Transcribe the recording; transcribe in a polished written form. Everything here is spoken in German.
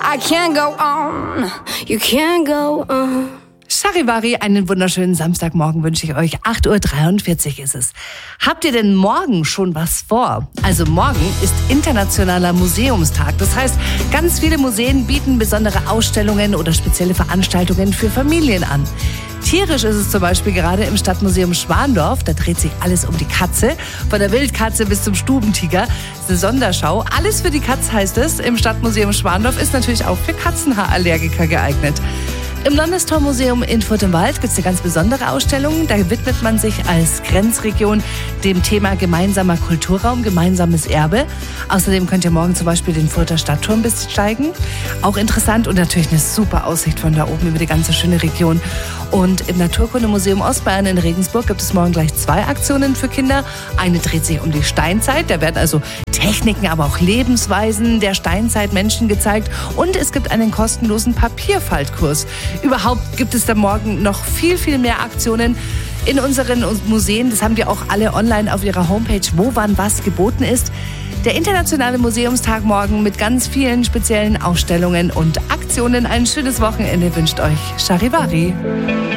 I can't go on, you can't go on. Charivari, einen wunderschönen Samstagmorgen wünsche ich euch. 8:43 Uhr ist es. Habt ihr denn morgen schon was vor? Also morgen ist Internationaler Museumstag. Das heißt, ganz viele Museen bieten besondere Ausstellungen oder spezielle Veranstaltungen für Familien an. Tierisch ist es zum Beispiel gerade im Stadtmuseum Schwandorf. Da dreht sich alles um die Katze. Von der Wildkatze bis zum Stubentiger. Das ist eine Sonderschau. Alles für die Katz heißt es. Im Stadtmuseum Schwandorf ist natürlich auch für Katzenhaarallergiker geeignet. Im Landestormuseum in Furt im Wald gibt es eine ganz besondere Ausstellung. Da widmet man sich als Grenzregion dem Thema gemeinsamer Kulturraum, gemeinsames Erbe. Außerdem könnt ihr morgen zum Beispiel den Furter Stadtturm besteigen. Auch interessant und natürlich eine super Aussicht von da oben über die ganze schöne Region. Und im Naturkundemuseum Ostbayern in Regensburg gibt es morgen gleich 2 Aktionen für Kinder. Eine dreht sich um die Steinzeit. Da werden also Techniken, aber auch Lebensweisen der Steinzeitmenschen gezeigt. Und es gibt einen kostenlosen Papierfaltkurs. Überhaupt gibt es da morgen noch viel, viel mehr Aktionen in unseren Museen. Das haben die auch alle online auf ihrer Homepage, wo wann was geboten ist. Der Internationale Museumstag morgen mit ganz vielen speziellen Ausstellungen und Aktionen. Ein schönes Wochenende wünscht euch Charivari.